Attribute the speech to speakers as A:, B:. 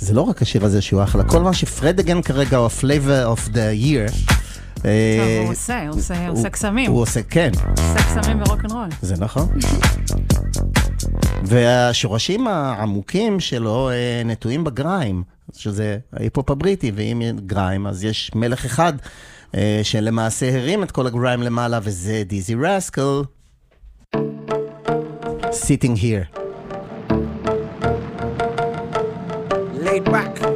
A: זה לא רק השיר הזה שהוא אחלה, כל מה שפרד אגן כרגע, הוא ה-flavor of the year.
B: טוב, הוא עושה קסמים.
A: הוא עושה, כן.
B: עושה קסמים ורוק'נ'רול.
A: זה נכון. והשורשים העמוקים שלו נטועים בגריים, שזה ההיפ-הופ הבריטי, ואם גריים, אז יש מלך אחד שלמעשה הרים את כל הגריים למעלה, וזה דיזי רסקל. Sitting here.
C: Laid back.